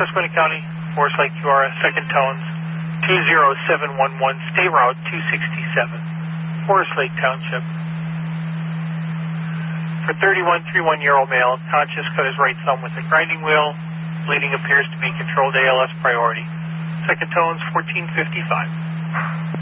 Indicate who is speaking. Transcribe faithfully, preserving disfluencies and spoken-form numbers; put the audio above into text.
Speaker 1: Susquehanna County, Forest Lake, you are second tones, two zero seven one one, stay route two sixty-seven, Forest Lake Township. For thirty-one thirty-one-year-old male, conscious, cut his right thumb with a grinding wheel. Bleeding appears to be controlled A L S priority. Second tones, fourteen fifty-five.